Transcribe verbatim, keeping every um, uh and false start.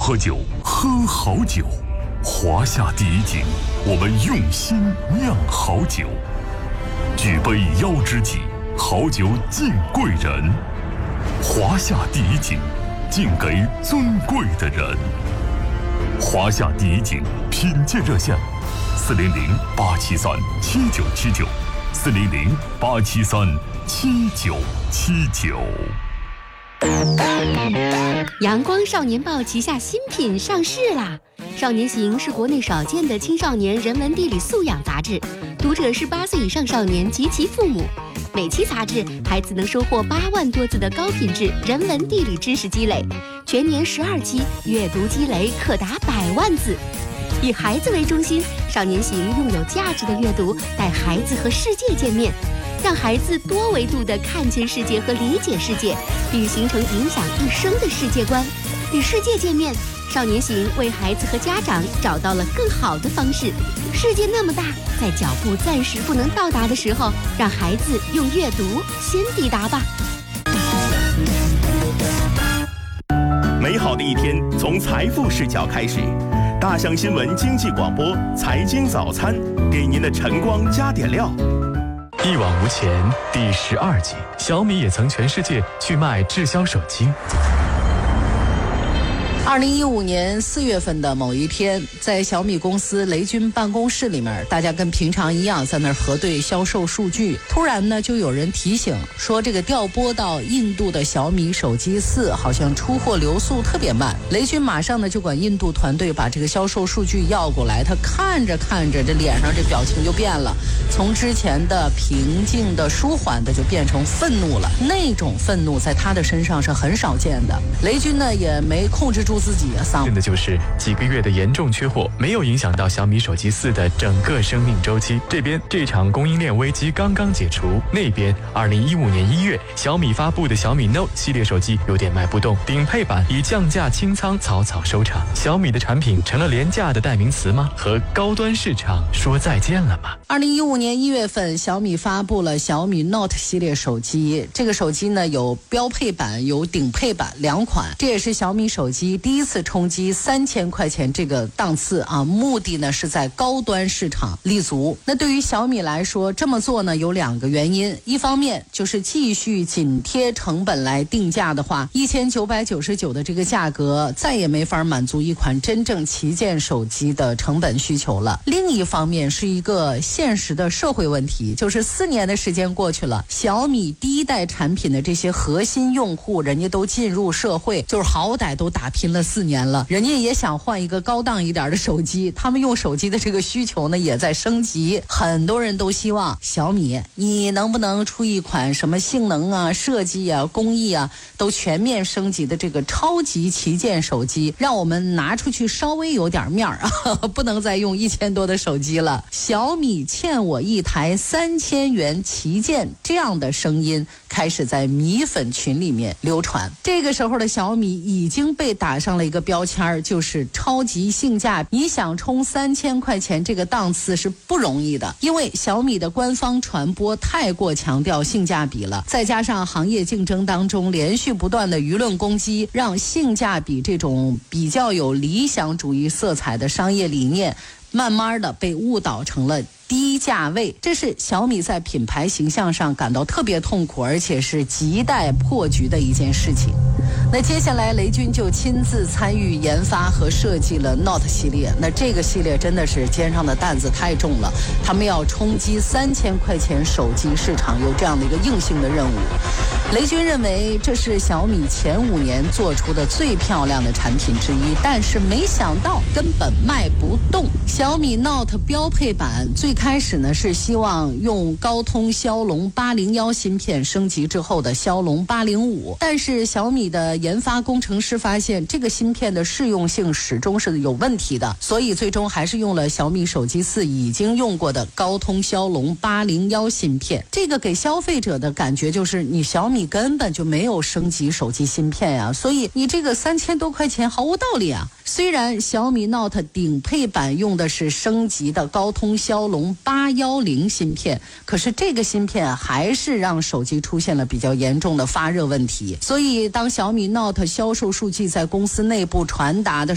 喝酒，喝好酒。华夏第一景，我们用心酿好酒。举杯邀知己，好酒敬贵人。华夏第一景，敬给尊贵的人。华夏第一景品鉴热线：四零零八七三七九七九，四零零八七三七九七九。 阳光少年报旗下新品上市啦！少年行是国内少见的青少年人文地理素养杂志，读者是八岁以上少年及其父母。每期杂志，孩子能收获八万多字的高品质人文地理知识积累，全年十二期，阅读积累可达百万字。以孩子为中心，少年行用有价值的阅读带孩子和世界见面，让孩子多维度地看见世界和理解世界，并形成影响一生的世界观。与世界见面，少年行为孩子和家长找到了更好的方式。世界那么大，在脚步暂时不能到达的时候，让孩子用阅读先抵达吧。 美好的一天从财富视角开始。大象新闻经济广播财经早餐，给您的晨光加点料。 一往无前第十二集，小米也曾全世界去卖滞销手机。 二零一五年四月份的某一天，在小米公司雷军办公室里面，大家跟平常一样在那儿核对销售数据。突然呢，就有人提醒说，这个调拨到印度的小米手机四好像出货流速特别慢。雷军马上呢就管印度团队把这个销售数据要过来，他看着看着，这脸上这表情就变了，从之前的平静的舒缓的就变成愤怒了。那种愤怒在他的身上是很少见的。雷军呢也没控制住自己啊，丧真的就是几个月的严重缺货，没有影响到小米手机四的整个生命周期。这边这场供应链危机刚刚解除，那边二零一五年一月小米发布的小米 Note 系列手机有点卖不动，顶配版以降价清仓草草收场。小米的产品成了廉价的代名词吗？和高端市场说再见了吗？ 二零一五年一月份，小米发布了小米 Note 系列手机。这个手机呢有标配版有顶配版两款，这也是小米手机第一次冲击三千块钱这个档次啊，目的呢是在高端市场立足。那对于小米来说，这么做呢有两个原因，一方面就是继续紧贴成本来定价的话，一千九百九十九的这个价格再也没法满足一款真正旗舰手机的成本需求了。另一方面是一个现实的社会问题，就是四年的时间过去了，小米第一代产品的这些核心用户人家都进入社会，就是好歹都打拼了四年了，人家也想换一个高档一点的手机，他们用手机的这个需求呢也在升级。很多人都希望小米你能不能出一款什么性能啊设计啊工艺啊都全面升级的这个超级旗舰手机，让我们拿出去稍微有点面儿啊，不能再用一千多的手机了。小米欠我一台三千元旗舰，这样的声音开始在米粉群里面流传。这个时候的小米已经被打上了一个标签，就是超级性价比。你想冲三千块钱这个档次是不容易的，因为小米的官方传播太过强调性价比了，再加上行业竞争当中连续不断的舆论攻击，让性价比这种比较有理想主义色彩的商业理念慢慢的被误导成了低价位，这是小米在品牌形象上感到特别痛苦，而且是亟待破局的一件事情。那接下来雷军就亲自参与研发和设计了 Note 系列，那这个系列真的是肩上的担子太重了，他们要冲击三千块钱手机市场，有这样的一个硬性的任务。雷军认为这是小米前五年做出的最漂亮的产品之一，但是没想到根本卖不动。小米 Note 标配版最开始呢是希望用高通骁龙八零一芯片升级之后的骁龙八零五，但是小米的研发工程师发现这个芯片的适用性始终是有问题的，所以最终还是用了小米手机四已经用过的高通骁龙八零一芯片。这个给消费者的感觉就是你小米根本就没有升级手机芯片呀、啊，所以你这个三千多块钱毫无道理啊。虽然小米 Note 顶配版用的是升级的高通骁龙八一零芯片，可是这个芯片还是让手机出现了比较严重的发热问题。所以当小米 Note 销售数据在公司内部传达的